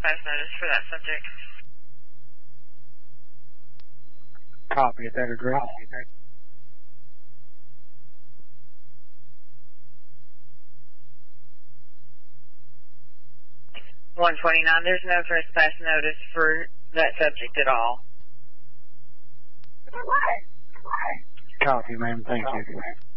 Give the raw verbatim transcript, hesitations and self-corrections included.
Dispatch notice for that subject. Copy at that address. one twenty-nine, there's no trespass notice for that subject at all. Copy, ma'am. Thank you.